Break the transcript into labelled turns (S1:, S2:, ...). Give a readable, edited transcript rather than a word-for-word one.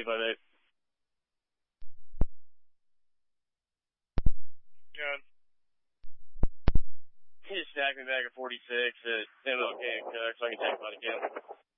S1: 858.
S2: Good.
S1: He just snagged me back at 46 at MLK and Cook, so I can take him out again.